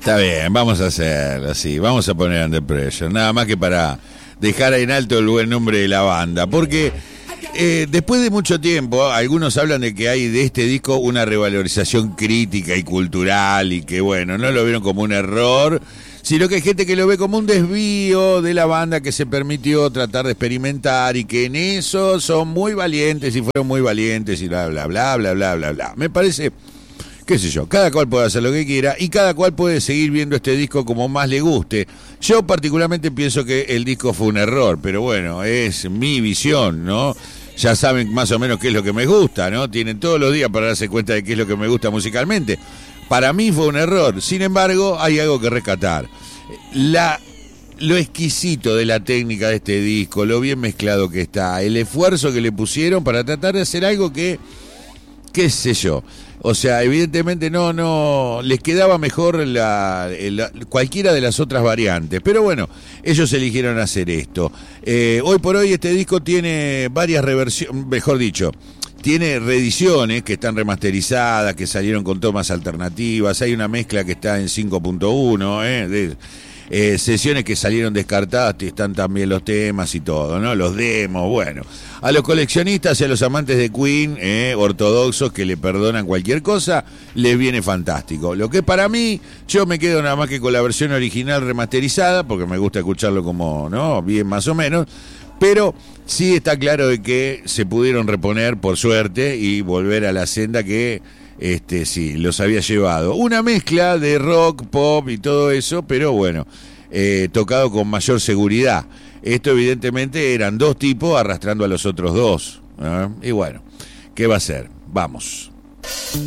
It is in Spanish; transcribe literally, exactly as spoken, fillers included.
Está bien, vamos a hacerlo así, vamos a poner Under Pressure, nada más que para dejar en alto el buen nombre de la banda, porque eh, después de mucho tiempo, algunos hablan de que hay de este disco una revalorización crítica y cultural y que bueno, no lo vieron como un error, sino que hay gente que lo ve como un desvío de la banda que se permitió tratar de experimentar y que en eso son muy valientes y fueron muy valientes y bla, bla, bla, bla, bla, bla, bla. Me parece, qué sé yo, cada cual puede hacer lo que quiera y cada cual puede seguir viendo este disco como más le guste. Yo particularmente pienso que el disco fue un error, pero bueno, es mi visión, ¿no? Ya saben más o menos qué es lo que me gusta, ¿no? Tienen todos los días para darse cuenta de qué es lo que me gusta musicalmente. Para mí fue un error, sin embargo, hay algo que rescatar. La, lo exquisito de la técnica de este disco, lo bien mezclado que está, el esfuerzo que le pusieron para tratar de hacer algo que, qué sé yo, o sea, evidentemente no, no, les quedaba mejor la, la, cualquiera de las otras variantes, pero bueno, ellos eligieron hacer esto. Eh, hoy por hoy este disco tiene varias reversiones, mejor dicho, tiene reediciones que están remasterizadas, que salieron con tomas alternativas, hay una mezcla que está en cinco punto uno, eh, de, eh, sesiones que salieron descartadas, están también los temas y todo, ¿no? Los demos, bueno. A los coleccionistas y a los amantes de Queen, eh, ortodoxos que le perdonan cualquier cosa, les viene fantástico. Lo que para mí, yo me quedo nada más que con la versión original remasterizada, porque me gusta escucharlo como, ¿no? Bien más o menos. Pero sí está claro de que se pudieron reponer, por suerte, y volver a la senda que este sí los había llevado. Una mezcla de rock, pop y todo eso, pero bueno, eh, tocado con mayor seguridad. Esto evidentemente eran dos tipos arrastrando a los otros dos, ¿eh? Y bueno, ¿qué va a ser? Vamos.